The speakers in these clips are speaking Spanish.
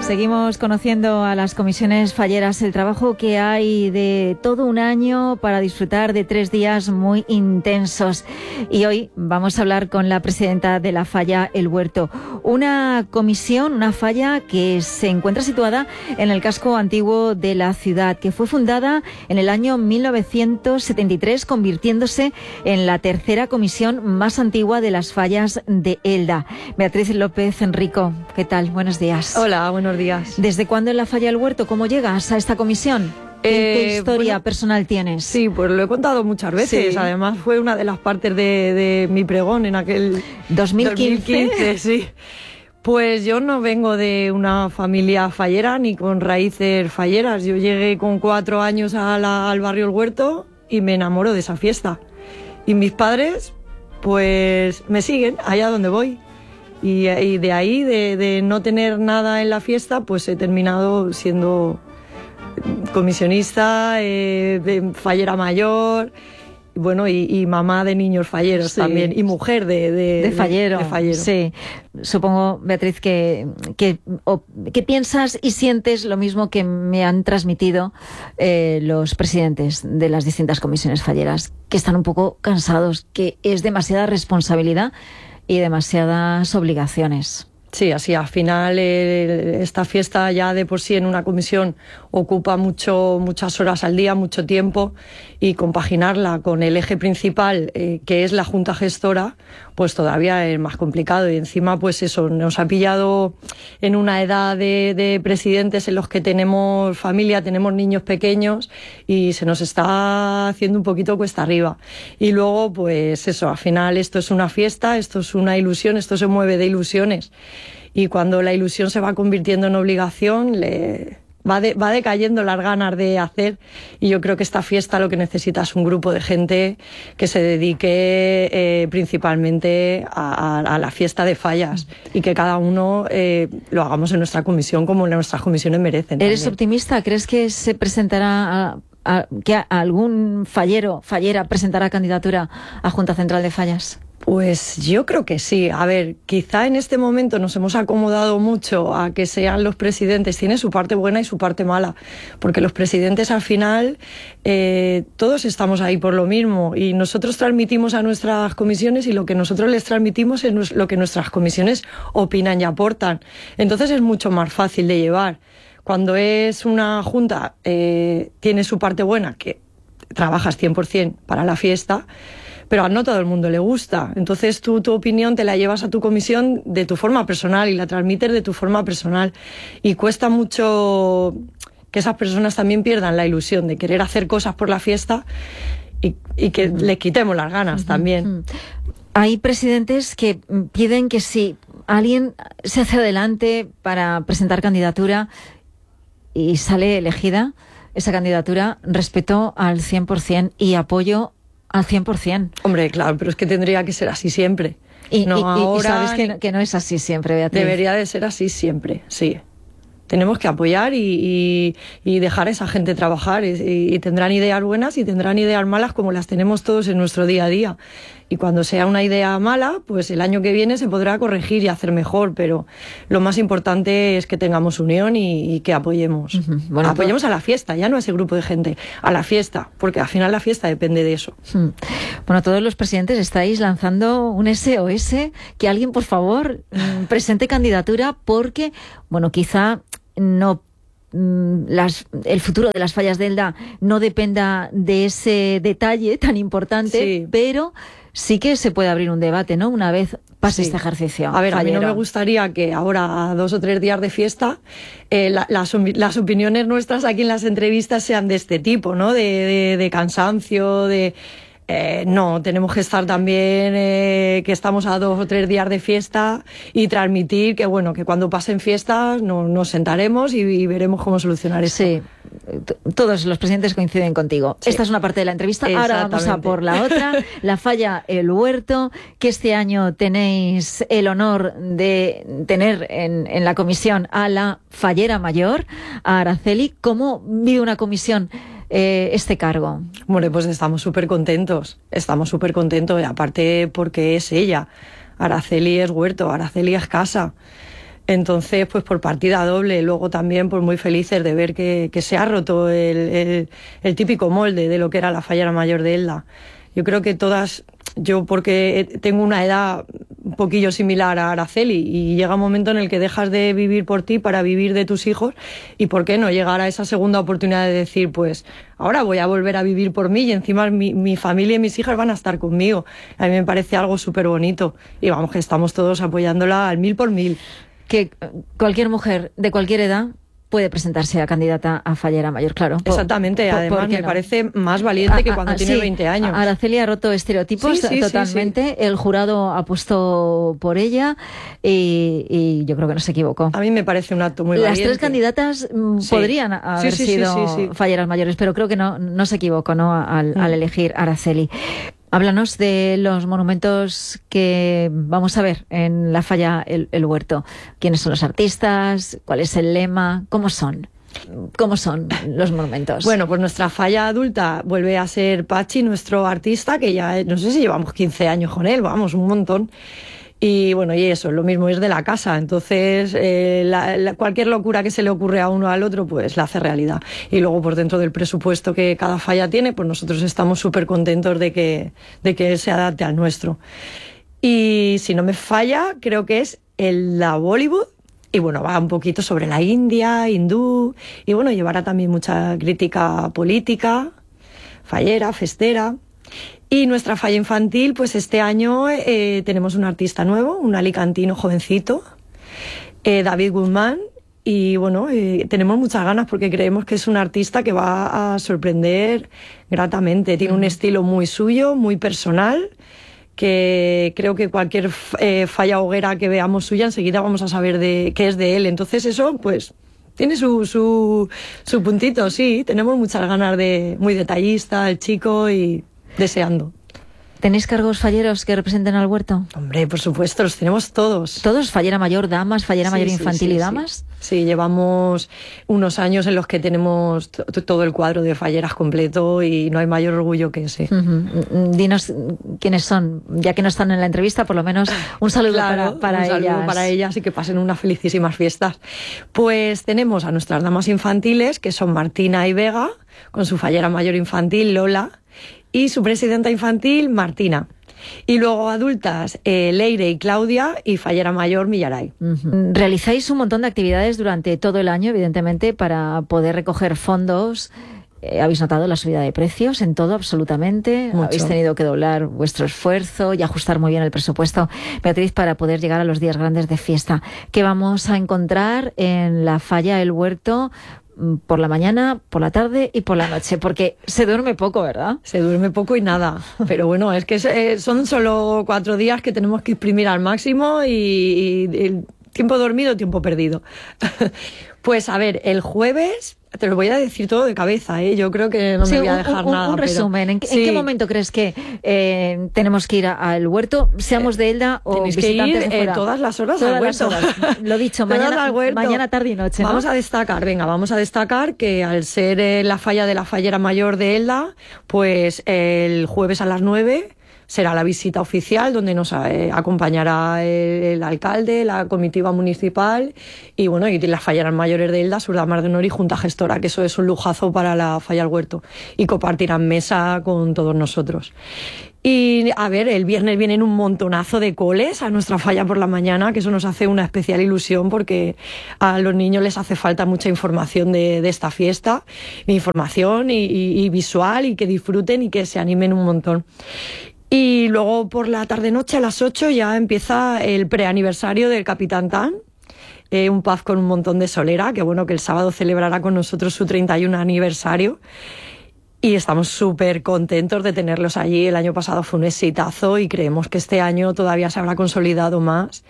Seguimos conociendo a las comisiones falleras, el trabajo que hay de todo un año para disfrutar de 3 días muy intensos. Y hoy vamos a hablar con la presidenta de la Falla El Huerto. Una comisión, una falla que se encuentra situada en el casco antiguo de la ciudad, que fue fundada en el año 1973, convirtiéndose en la tercera comisión más antigua de las fallas de Elda. Beatriz López Enrico, ¿qué tal? Buenos días. Hola, buenos días. ¿Desde cuándo en la Falla El Huerto? ¿Cómo llegas a esta comisión? ¿Qué historia personal tienes? Sí, pues lo he contado muchas veces. Sí. Además fue una de las partes de mi pregón en aquel 2015, sí. Pues yo no vengo de una familia fallera ni con raíces falleras. Yo llegué con 4 años al barrio El Huerto y me enamoro de esa fiesta. Y mis padres, pues me siguen allá donde voy. Y de ahí, de no tener nada en la fiesta, pues he terminado siendo comisionista, fallera mayor, bueno, y mamá de niños falleros, sí, también, y mujer de fallero. Sí, supongo, Beatriz, que piensas y sientes lo mismo que me han transmitido los presidentes de las distintas comisiones falleras, que están un poco cansados, que es demasiada responsabilidad y demasiadas obligaciones. Sí, así al final esta fiesta ya de por sí en una comisión ocupa muchas horas al día, mucho tiempo, y compaginarla con el eje principal que es la Junta Gestora, pues todavía es más complicado. Y encima pues eso, nos ha pillado en una edad de presidentes en los que tenemos familia, tenemos niños pequeños y se nos está haciendo un poquito cuesta arriba. Y luego pues eso, al final esto es una fiesta, esto es una ilusión, esto se mueve de ilusiones. Y cuando la ilusión se va convirtiendo en obligación, va decayendo las ganas de hacer. Y yo creo que esta fiesta lo que necesita es un grupo de gente que se dedique principalmente a la fiesta de fallas y que cada uno lo hagamos en nuestra comisión como nuestras comisiones merecen. ¿Eres también optimista? ¿Crees que se presentará que algún fallera presentará candidatura a Junta Central de Fallas? Pues yo creo que sí. A ver, quizá en este momento nos hemos acomodado mucho a que sean los presidentes. Tiene su parte buena y su parte mala, porque los presidentes al final todos estamos ahí por lo mismo y nosotros transmitimos a nuestras comisiones y lo que nosotros les transmitimos es lo que nuestras comisiones opinan y aportan. Entonces es mucho más fácil de llevar. Cuando es una junta, tiene su parte buena, que trabajas 100% para la fiesta, pero a no todo el mundo le gusta. Entonces tú tu opinión te la llevas a tu comisión de tu forma personal y la transmites de tu forma personal. Y cuesta mucho que esas personas también pierdan la ilusión de querer hacer cosas por la fiesta y que les quitemos las ganas también. Hay presidentes que piden que si alguien se hace adelante para presentar candidatura y sale elegida, esa candidatura, respeto al 100% y apoyo al 100%. Hombre, claro, pero es que tendría que ser así siempre. Y sabes que no es así siempre, Beatriz. Debería de ser así siempre, sí. Tenemos que apoyar y dejar a esa gente trabajar. Y tendrán ideas buenas y tendrán ideas malas como las tenemos todos en nuestro día a día. Y cuando sea una idea mala, pues el año que viene se podrá corregir y hacer mejor. Pero lo más importante es que tengamos unión y que apoyemos. Bueno, apoyemos a la fiesta, ya no a ese grupo de gente, a la fiesta, porque al final la fiesta depende de eso. Bueno, todos los presidentes estáis lanzando un SOS, que alguien, por favor, presente candidatura, porque, bueno, quizá no el futuro de las fallas de Elda no dependa de ese detalle tan importante, sí, pero sí que se puede abrir un debate, ¿no? Una vez pase este ejercicio. A ver, fallero. A mí no me gustaría que ahora, a 2 o 3 días de fiesta, las opiniones nuestras aquí en las entrevistas sean de este tipo, ¿no? De cansancio, no, tenemos que estar también, que estamos a 2 o 3 días de fiesta y transmitir que, bueno, que cuando pasen fiestas nos sentaremos y veremos cómo solucionar esto. Sí, todos los presidentes coinciden contigo. Sí. Esta es una parte de la entrevista, ahora vamos a por la otra, la Falla El Huerto, que este año tenéis el honor de tener en la comisión a la fallera mayor, a Araceli. ¿Cómo vive una comisión este cargo? Bueno, pues estamos súper contentos, y aparte porque es ella. Araceli es Huerto, Araceli es casa. Entonces, pues por partida doble. Luego también pues muy felices de ver que se ha roto el típico molde de lo que era la Fallera Mayor de Elda. Yo creo que todas, yo porque tengo una edad un poquillo similar a Araceli y llega un momento en el que dejas de vivir por ti para vivir de tus hijos, y por qué no llegar a esa segunda oportunidad de decir, pues ahora voy a volver a vivir por mí y encima mi familia y mis hijas van a estar conmigo. A mí me parece algo súper bonito y vamos, que estamos todos apoyándola al 1000 por 1000. Que cualquier mujer de cualquier edad puede presentarse a candidata a Fallera Mayor, claro. Exactamente, además me parece más valiente que cuando tiene 20 años. Araceli ha roto estereotipos totalmente. Sí. El jurado apostó por ella y yo creo que no se equivocó. A mí me parece un acto muy valiente. Las tres candidatas podrían haber sido Falleras Mayores, pero creo que no se equivocó, ¿no? Al elegir a Araceli. Háblanos de los monumentos que vamos a ver en la Falla El Huerto. ¿Quiénes son los artistas? ¿Cuál es el lema? ¿Cómo son? ¿Cómo son los monumentos? Bueno, pues nuestra falla adulta vuelve a ser Pachi, nuestro artista, que ya no sé si llevamos 15 años con él, vamos, un montón. Y bueno, y eso, lo mismo es de la casa, entonces cualquier locura que se le ocurre a uno al otro, pues la hace realidad. Y luego, por dentro del presupuesto que cada falla tiene, pues nosotros estamos súper contentos de que él se adapte al nuestro. Y si no me falla, creo que es la Bollywood, y bueno, va un poquito sobre la India, hindú, y bueno, llevará también mucha crítica política, fallera, festera. Y nuestra falla infantil, pues este año tenemos un artista nuevo, un alicantino jovencito, David Guzmán, y bueno, tenemos muchas ganas porque creemos que es un artista que va a sorprender gratamente. Tiene un estilo muy suyo, muy personal, que creo que cualquier falla hoguera que veamos suya enseguida vamos a saber que es de él. Entonces eso, pues tiene su puntito, sí. Tenemos muchas ganas muy detallista el chico y deseando. ¿Tenéis cargos falleros que representen al huerto? Hombre, por supuesto, los tenemos todos. ¿Todos? ¿Fallera mayor, damas, fallera mayor infantil y damas? Sí, llevamos unos años en los que tenemos todo el cuadro de falleras completo y no hay mayor orgullo que ese. Dinos quiénes son, ya que no están en la entrevista, por lo menos un saludo para ellas. Un saludo para ellas y que pasen unas felicísimas fiestas. Pues tenemos a nuestras damas infantiles, que son Martina y Vega, con su fallera mayor infantil, Lola, y su presidenta infantil, Martina. Y luego adultas, Leire y Claudia, y fallera mayor, Millaray. Realizáis un montón de actividades durante todo el año, evidentemente, para poder recoger fondos. ¿Habéis notado la subida de precios en todo, absolutamente? Mucho. Habéis tenido que doblar vuestro esfuerzo y ajustar muy bien el presupuesto, Beatriz, para poder llegar a los días grandes de fiesta. ¿Qué vamos a encontrar en la Falla El Huerto por la mañana, por la tarde y por la noche? Porque se duerme poco, ¿verdad? Se duerme poco y nada. Pero bueno, es que son solo 4 días que tenemos que exprimir al máximo y el tiempo dormido, tiempo perdido. Pues a ver, el jueves, te lo voy a decir todo de cabeza, ¿eh? Yo creo que no me voy a dejar nada. Un resumen. ¿En qué momento crees que tenemos que ir al huerto, seamos de Elda o tenéis visitantes que ir de fuera? Todas las horas al huerto. Lo dicho, mañana, tarde y noche, ¿no? Vamos a destacar que al ser la falla de la fallera mayor de Elda, pues el jueves a las 9 será la visita oficial donde nos acompañará el alcalde, la comitiva municipal y bueno, y las falleras mayores de Elda, Surdamar de Nori, Junta Gestora, que eso es un lujazo para la Falla El Huerto, y compartirán mesa con todos nosotros. Y a ver, el viernes vienen un montonazo de coles a nuestra falla por la mañana, que eso nos hace una especial ilusión porque a los niños les hace falta mucha información de esta fiesta, información y visual, y que disfruten y que se animen un montón. Y luego por la tarde-noche a las 8 ya empieza el preaniversario del Capitán Tan, un pub con un montón de solera, que bueno, que el sábado celebrará con nosotros su 31 aniversario. Y estamos súper contentos de tenerlos allí. El año pasado fue un exitazo y creemos que este año todavía se habrá consolidado más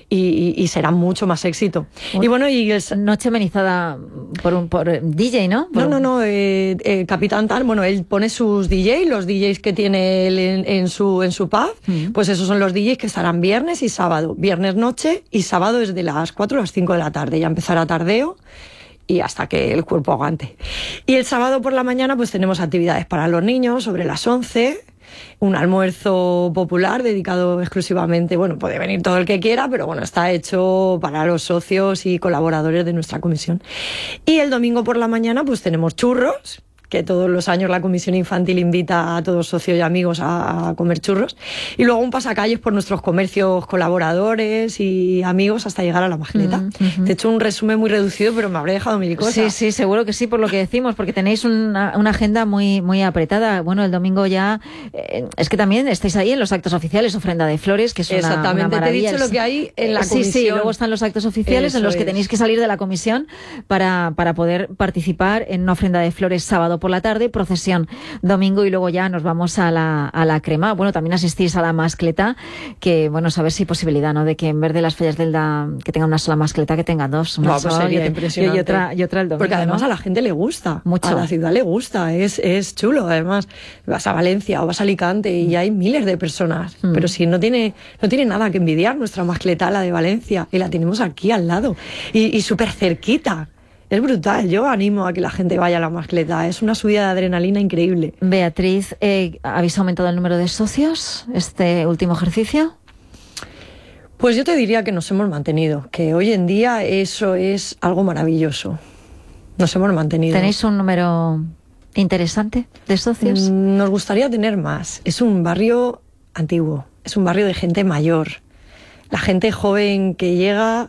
y será mucho más éxito. Y bueno, noche amenizada por DJ, ¿no? No. Capitán Tan, bueno, él pone sus DJs, los DJs que tiene él en su pub, pues esos son los DJs que estarán viernes y sábado. Viernes noche y sábado desde las 4 a las 5 de la tarde. Ya empezará tardeo y hasta que el cuerpo aguante. Y el sábado por la mañana pues tenemos actividades para los niños sobre las 11, un almuerzo popular dedicado exclusivamente, bueno, puede venir todo el que quiera, pero bueno, está hecho para los socios y colaboradores de nuestra comisión. Y el domingo por la mañana pues tenemos churros, que todos los años la Comisión Infantil invita a todos socios y amigos a comer churros, y luego un pasacalles por nuestros comercios colaboradores y amigos hasta llegar a la Mascleta. Te he hecho un resumen muy reducido, pero me habré dejado mil cosas. Sí, sí, seguro que sí, por lo que decimos, porque tenéis una agenda muy, muy apretada. Bueno, el domingo ya, es que también estáis ahí en los actos oficiales, ofrenda de flores, que es una maravilla. Te he dicho lo que hay en la comisión. Sí, luego están los actos oficiales en los que tenéis que salir de la comisión para poder participar en una ofrenda de flores sábado por la tarde, procesión domingo, y luego ya nos vamos a la crema. Bueno, también asistís a la mascleta, que bueno, saber si hay posibilidad, ¿no?, de que en vez de las fallas del DA que tengan una sola mascleta, que tengan dos, una pues sería impresionante. y otra el domingo. Porque además, ¿no?, a la gente le gusta, mucho. A la ciudad le gusta, es chulo. Además, vas a Valencia o vas a Alicante y hay miles de personas, pero si no tiene nada que envidiar nuestra mascleta, la de Valencia, y la tenemos aquí al lado y súper cerquita. Es brutal, yo animo a que la gente vaya a la mascleta, es una subida de adrenalina increíble. Beatriz, ¿habéis aumentado el número de socios este último ejercicio? Pues yo te diría que nos hemos mantenido, que hoy en día eso es algo maravilloso. Nos hemos mantenido. ¿Tenéis un número interesante de socios? Nos gustaría tener más. Es un barrio antiguo, es un barrio de gente mayor. La gente joven que llega,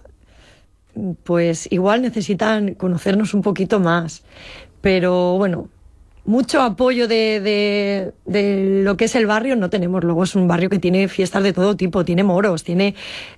pues igual necesitan conocernos un poquito más, pero bueno, mucho apoyo de lo que es el barrio no tenemos. Luego es un barrio que tiene fiestas de todo tipo, tiene moros, tiene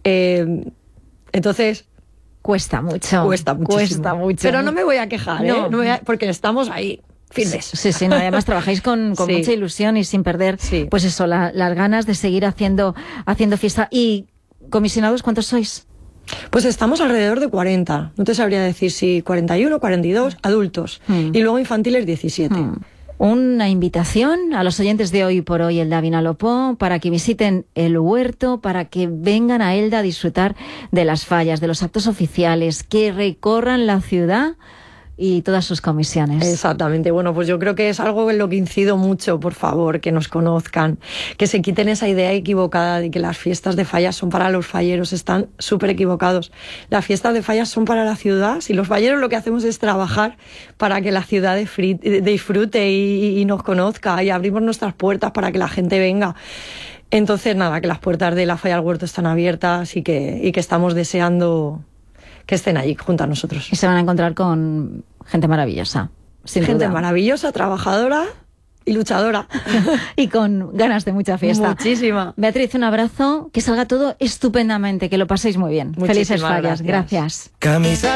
entonces cuesta mucho, cuesta mucho, pero no me voy a quejar, no. Porque estamos ahí firmes. Sí, no, además trabajáis con sí, mucha ilusión y sin perder pues eso, las ganas de seguir haciendo fiesta. ¿Y comisionados cuántos sois? Pues estamos alrededor de 40, no te sabría decir si 41, 42 adultos, y luego infantiles 17. Una invitación a los oyentes de Hoy por Hoy Elda Vinalopó para que visiten el huerto, para que vengan a Elda a disfrutar de las fallas, de los actos oficiales, que recorran la ciudad y todas sus comisiones. Exactamente. Bueno, pues yo creo que es algo en lo que incido mucho, por favor, que nos conozcan, que se quiten esa idea equivocada de que las fiestas de fallas son para los falleros. Están súper equivocados. Las fiestas de fallas son para la ciudad. Si los falleros lo que hacemos es trabajar para que la ciudad disfrute y nos conozca, y abrimos nuestras puertas para que la gente venga. Entonces, nada, que las puertas de la falla al huerto están abiertas y que estamos deseando que estén allí junto a nosotros. Y se van a encontrar con gente maravillosa, sin gente duda. Maravillosa, trabajadora y luchadora. Y con ganas de mucha fiesta. Muchísima. Beatriz, un abrazo, que salga todo estupendamente, que lo paséis muy bien. Muchísimas Felices fallas. Gracias. Camisa